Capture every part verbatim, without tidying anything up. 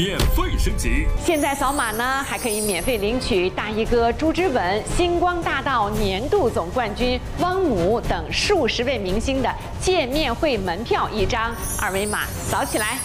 免费升级。 现在扫码呢，还可以免费领取大衣哥朱之文、星光大道年度总冠军汪姆等数十位明星的见面会门票一张，二维码扫起来。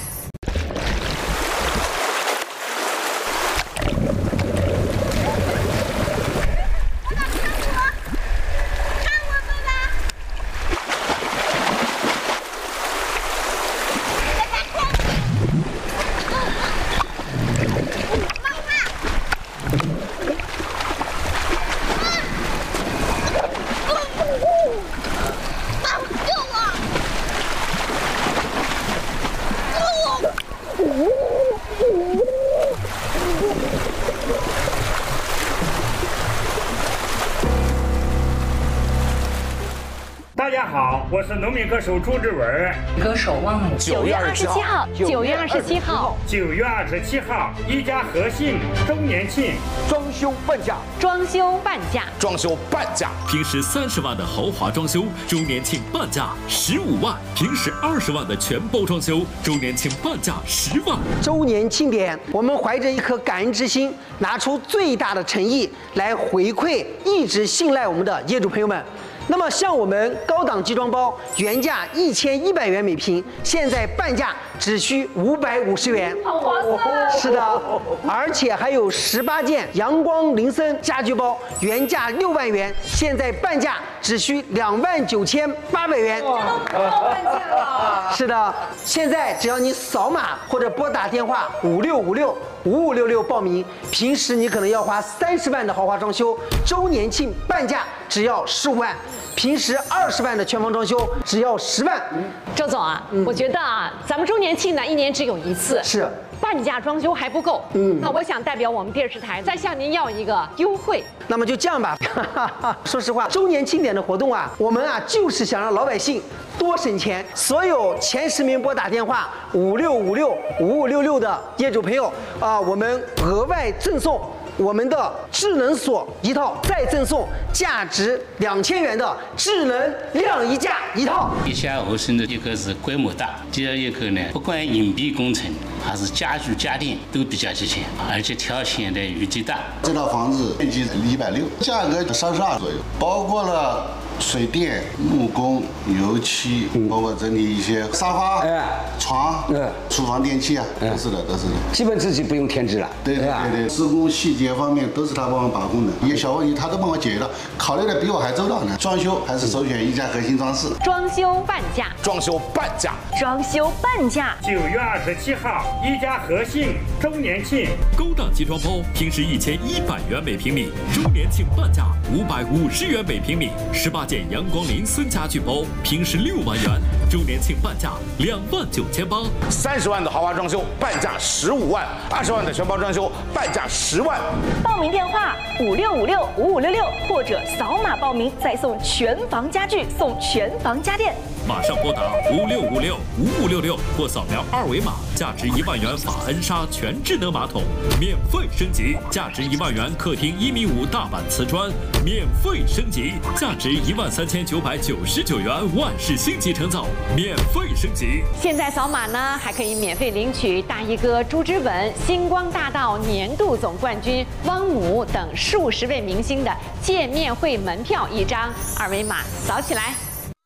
大家好，我是农民歌手朱之文， 歌手汪姆。 九月二十七号，九月二十七号， 九月二十七号，一家和信周年庆， 装修半价， 装修半价， 装修半价。 平时三十万的豪华装修，周年庆半价十五万；平时二十万的全包装修，周年庆半价十万。 周年庆典，我们怀着一颗感恩之心，拿出最大的诚意来回馈一直信赖我们的业主朋友们。 那么，像我们高档集装包，原价一千一百元每平，现在半价只需五百五十元， 好划算！ 是的，而且还有十八件阳光林森家居包，原价六万元，现在半价只需两万九千八百元。 哇，这都不到半价了。 是的，现在只要你扫码或者拨打电话五六五六五五六六报名，平时你可能要花三十万的豪华装修，周年庆半价只要十五万。 平时二十万的全房装修只要十万。 周总啊，嗯、我觉得啊，咱们周年庆呢一年只有一次， 是半价装修还不够。嗯，那我想代表我们电视台再向您要一个优惠。 那么就这样吧，说实话，周年庆典的活动啊，我们啊就是想让老百姓多省钱。所有前十名拨打电话五六五六五五六六的业主朋友啊，我们额外赠送。 我们的智能锁一套，再赠送价值两千元的智能晾衣架一套。 地下合成的一个是规模大，第二一个呢，不管隐蔽工程还是家具家电都比较齐全，而且条线的余地大。 这套房子面积一百六，价格三十二左右，包括了。 水电、木工、油漆，包括整理一些沙发、哎、床、嗯、厨房电器啊，都是的，都是的。 基本自己不用添置了。 对对对对，施工细节方面都是他帮我把控的，一些小问题他都帮我解决了，考虑的比我还周到呢。装修还是首选一家核心装饰。 装修半价， 装修半价， 装修半价。 九月二十七号，一家和信周年庆， 高档集装包平时一千一百元每平米，周年庆半价五百五十元每平米，十八。 件阳光林森家具包，平时六万元，周年庆半价两万九千八。 三十万的豪华装修，半价十五万；二十万的全包装修，半价十万。 报名电话五六五六五五六六，或者扫码报名，再送全房家具，送全房家电。 马上拨打五六五六五五六六或扫描二维码，价值一万元法恩莎全智能马桶免费升级，价值一万元客厅一米五大板瓷砖免费升级，价值一万三千九百九十九元万氏星级成造免费升级。 现在扫码呢，还可以免费领取大衣哥朱之文、星光大道年度总冠军汪姆等数十位明星的见面会门票一张，二维码扫起来。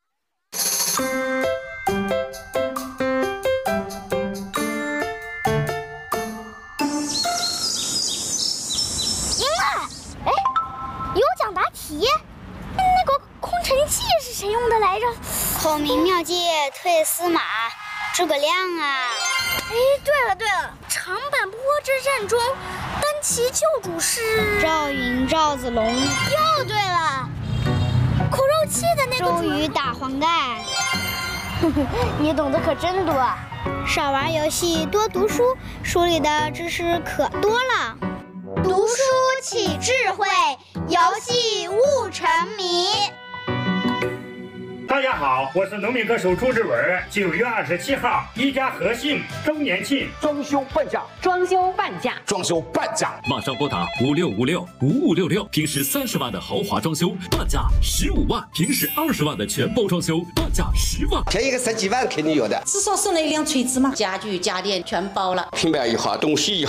谁用的来着？孔明妙计退司马，诸葛亮啊！ 哎，对了对了，长坂坡之战中，单骑救主是赵云、赵子龙。 又对了，口肉器的那个周瑜打黄盖。 你懂得可真多。 少玩游戏，多读书，书里的知识可多了。 读书起智慧，游戏悟沉迷。 大家好，我是农民歌手朱志文。九月二十七号，一家和信周年庆， 装修半价， 装修半价， 装修半价， 马上拨打五六五六五五六六，平时三十万的豪华装修半价十五万，平时二十万的全包装修半价十万， 便宜个十几万肯定有的， 至少送了一辆锤子嘛，家具家电全包了， 品牌一好，东西一好。